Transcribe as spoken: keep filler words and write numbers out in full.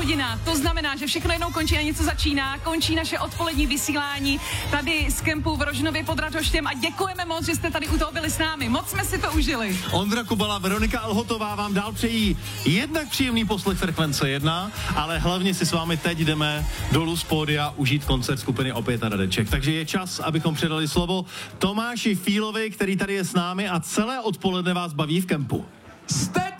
hodina, to znamená, že všechno jednou končí a něco začíná. Končí naše odpolední vysílání tady z kempu v Rožnově pod Radhoštěm a děkujeme moc, že jste tady u toho byli s námi. Moc jsme si to užili. Ondra Kubala, Veronika Alhotová vám dál přejí jednak příjemný poslech Frekvence jedna, ale hlavně si s vámi teď jdeme dolů z pódia užít koncert skupiny Opět na Radeček. Takže je čas, abychom předali slovo Tomáši Fílovi, který tady je s námi a celé odpoledne vás baví v kempu. Jste